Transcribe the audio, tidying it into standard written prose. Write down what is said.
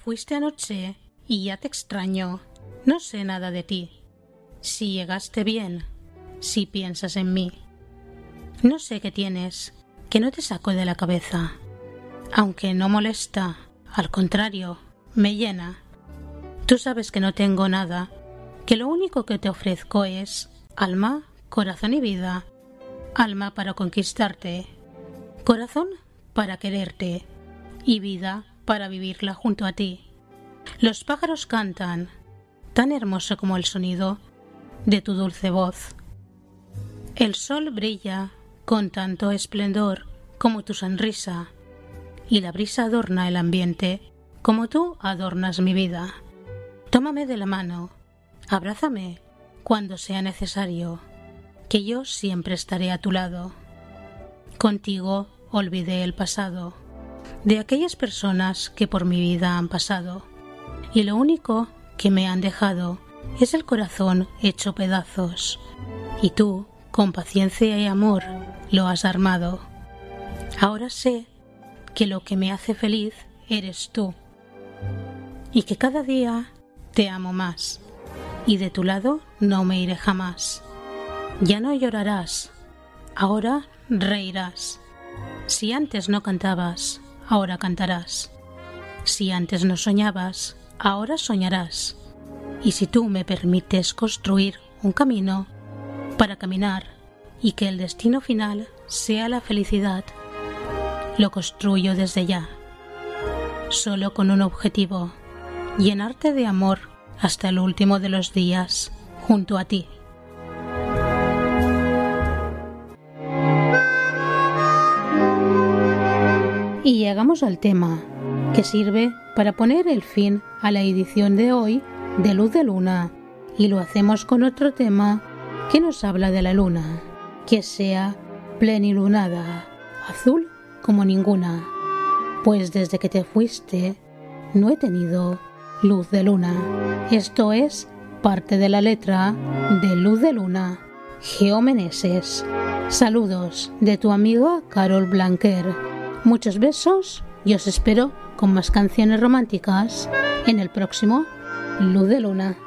fuiste anoche y ya te extraño. No sé nada de ti. Si llegaste bien, si piensas en mí. No sé qué tienes, que no te saco de la cabeza. Aunque no molesta, al contrario, me llena. Tú sabes que no tengo nada, que lo único que te ofrezco es alma, corazón y vida. Alma para conquistarte, corazón para quererte y vida para vivirla junto a ti. Los pájaros cantan, tan hermoso como el sonido de tu dulce voz. El sol brilla con tanto esplendor como tu sonrisa, y la brisa adorna el ambiente como tú adornas mi vida. Tómame de la mano, abrázame cuando sea necesario, que yo siempre estaré a tu lado. Contigo olvidé el pasado, de aquellas personas que por mi vida han pasado, y lo único que me han dejado es el corazón hecho pedazos, y tú, con paciencia y amor, lo has armado. Ahora sé que lo que me hace feliz eres tú, y que cada día te amo más, y de tu lado no me iré jamás. Ya no llorarás, ahora reirás. Si antes no cantabas, ahora cantarás. Si antes no soñabas, ahora soñarás. Y si tú me permites construir un camino para caminar y que el destino final sea la felicidad, lo construyo desde ya, solo con un objetivo: llenarte de amor hasta el último de los días junto a ti. Y llegamos al tema que sirve para poner el fin a la edición de hoy de Luz de Luna, y lo hacemos con otro tema que nos habla de la luna, que sea plenilunada, azul como ninguna, pues desde que te fuiste no he tenido luz de luna. Esto es parte de la letra de Luz de Luna, Geo Meneses. Saludos de tu amiga Carol Blanquer. Muchos besos y os espero con más canciones románticas en el próximo Luz de Luna.